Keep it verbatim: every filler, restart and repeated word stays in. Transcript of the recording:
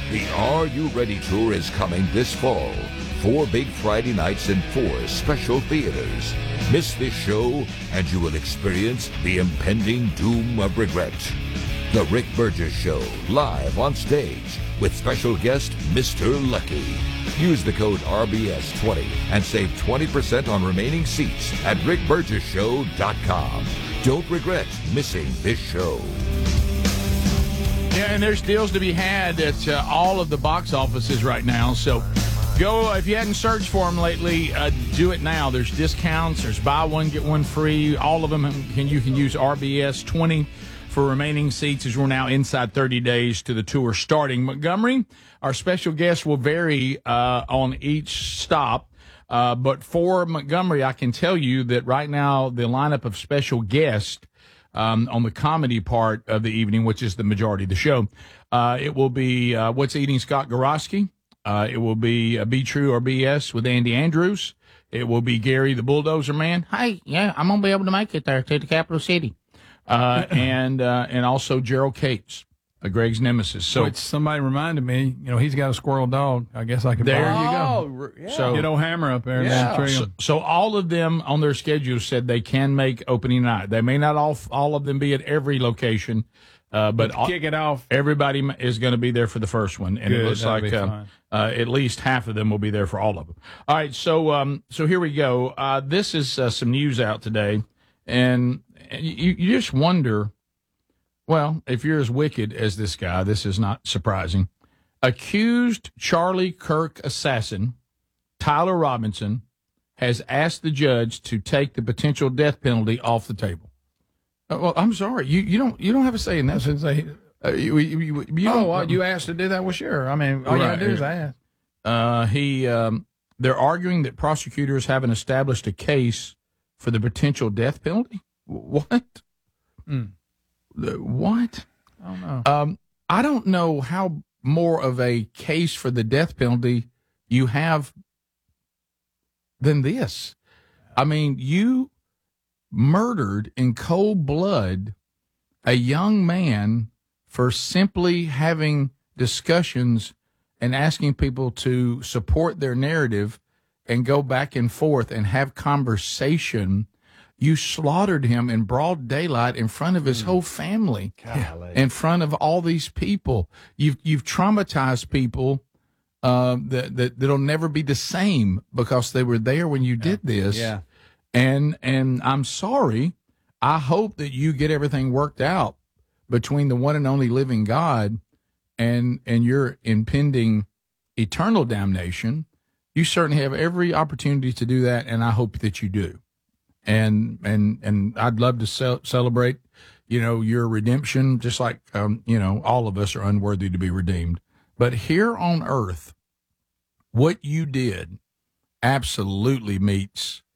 The Are You Ready Tour is coming this fall. Four big Friday nights in four special theaters. Miss this show and you will experience the impending doom of regret. The Rick Burgess Show, live on stage with special guest Mister Lucky. Use the code R B S twenty and save twenty percent on remaining seats at rick burgess show dot com. Don't regret missing this show. Yeah, and there's deals to be had at uh, all of the box offices right now. So go, if you hadn't searched for them lately, uh, do it now. There's discounts. There's buy one, get one free. All of them, can you can use R B S twenty for remaining seats as we're now inside thirty days to the tour starting. Montgomery, our special guest will vary uh, on each stop. Uh, but for Montgomery, I can tell you that right now the lineup of special guests um, on the comedy part of the evening, which is the majority of the show, uh, it will be uh, What's Eating Scott Gorosky. Uh, it will be uh, Be True or B S with Andy Andrews. It will be Gary the Bulldozer Man. Hey, yeah, I'm going to be able to make it there to the capital city. Uh, and uh, and also Gerald Cates, uh, Greg's nemesis. So Which somebody reminded me, you know, he's got a squirrel dog. I guess I could. There borrow. you go. Yeah. So Get old Hammer up there. Yeah. And So, so all of them on their schedule said they can make opening night. They may not all all of them be at every location, uh, but all, kick it off. everybody is going to be there for the first one, and Good, it looks that'll like be uh, fine. uh, at least half of them will be there for all of them. All right, so um, so here we go. Uh, this is uh, some news out today, and you, you just wonder. Well, if you're as wicked as this guy, this is not surprising. Accused Charlie Kirk assassin Tyler Robinson has asked the judge to take the potential death penalty off the table. Uh, well, I'm sorry, you you don't you don't have a say in that. Since they, Uh, you, you, you, you oh, don't- well, you asked to do that? Well, sure. I mean, all you Right. got to do is ask. Uh, he um, they're arguing that prosecutors haven't established a case for the potential death penalty. What? Mm. The- What? I don't know. Um, I don't know how more of a case for the death penalty you have than this. I mean, you murdered in cold blood a young man for simply having discussions and asking people to support their narrative and go back and forth and have conversation. You slaughtered him in broad daylight in front of his whole family, Golly. in front of all these people. You've you've traumatized people uh, that, that that'll never be the same because they were there when you did this. Yeah. And and I'm sorry. I hope that you get everything worked out between the one and only living God and and your impending eternal damnation. You certainly have every opportunity to do that, and I hope that you do. And and and I'd love to ce- celebrate, you know, your redemption, just like um, you know, all of us are unworthy to be redeemed. But here on earth, what you did absolutely meets